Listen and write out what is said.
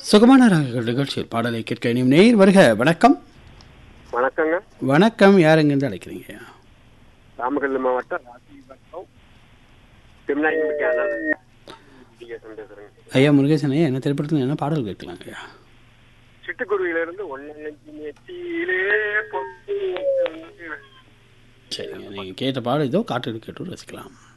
சுகமான ராகங்கள் நிகழ்ச்சியில் பாடலை கேட்க இனியும் நேர் வருக. வணக்கம். வணக்கங்க. வணக்கம். யார் எங்கிருந்து அழைக்கிறீங்க? நாமக்கல் மாவட்டம் ஐயா முருகேசன் ஐயா, என்ன திரைப்படத்தில் என்ன பாடல் கேட்கலாங்க ஐயா? சிட்டுக்குருவியிலிருந்து சரிங்க, நீங்கள் கேட்ட பாடல் இதோ காட்டு கேட்டு ரசிக்கலாம்.